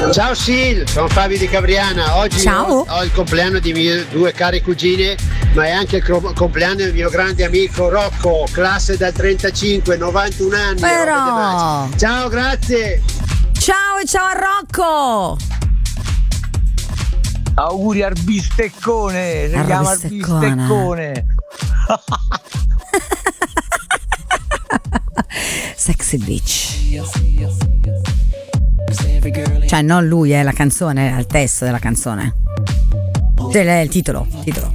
Ciao Sil, sono Fabio di Cavriana. Oggi ho il compleanno di mie due care cugine, ma è anche il compleanno del mio grande amico Rocco, classe dal 35, 91 anni. Però. Ciao, grazie. Ciao e ciao a Rocco. Auguri al bisteccone, si chiama il bisteccone. Sexy bitch. Cioè non lui, è la canzone, è il testo della canzone. Cioè, è il titolo.